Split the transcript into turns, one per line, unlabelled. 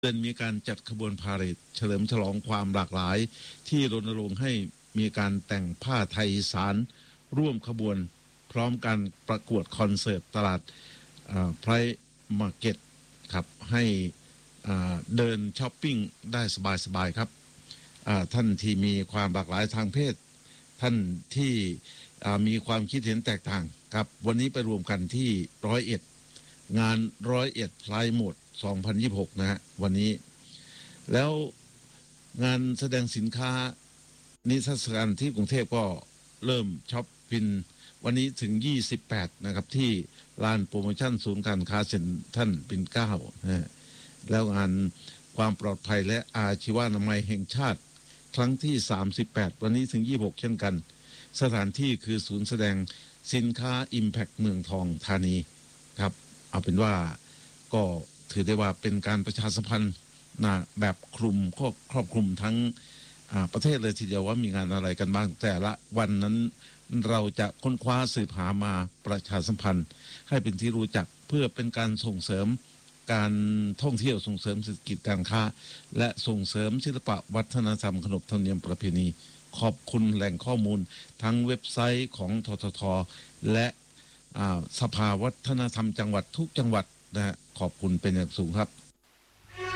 เดือนมีการจัดขบวนพาเหรดเฉลิมฉลองความหลากหลายที่รณรงค์ให้มีการแต่งผ้าไทยอีสานร่วมขบวนพร้อมการประกวดคอนเสิร์ตตลาดไพรมาร์เก็ตครับให้เดินช้อปปิ้งได้สบายๆครับท่านที่มีความหลากหลายทางเพศท่านที่มีความคิดเห็นแตกต่างครับวันนี้ไปรวมกันที่101งาน101ไพร์โหมด2026นะฮะวันนี้แล้วงานแสดงสินค้านิทรรศการที่กรุงเทพก็เริ่มช็อปปินวันนี้ถึง28นะครับที่ลานโปรโมชั่นศูนย์การค้าเซ็นทรัลปิ่นเกล้านะฮะแล้วงานความปลอดภัยและอาชีวนามัยแห่งชาติครั้งที่38วันนี้ถึง26เช่นกันสถานที่คือศูนย์แสดงสินค้า Impact เมืองทองธานีครับเอาเป็นว่าก็ถือได้ว่าเป็นการประชาสัมพันธ์นะแบบคลุมครอบคลุมทั้งประเทศเลยทีเดียวว่ามีงานอะไรกันบ้างแต่ละวันนั้นเราจะค้นคว้าสืบหามาประชาสัมพันธ์ให้เป็นที่รู้จักเพื่อเป็นการส่งเสริมการท่องเที่ยวส่งเสริมเศรษฐกิจการค้าและส่งเสริมศิลปะวัฒนธรรมขนบธรรมเนียมประเพณีขอบคุณแหล่งข้อมูลทั้งเว็บไซต์ของททท.และสภาวัฒนธรรมจังหวัดทุกจังหวัดนะฮะขอบคุณเป็นอย่างสูงครับ